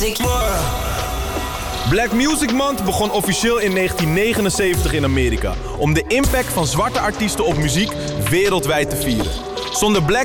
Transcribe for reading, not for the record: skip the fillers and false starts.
Music. Black Music Month begon officieel in 1979 in Amerika om de impact van zwarte artiesten op muziek wereldwijd te vieren. Zonder Black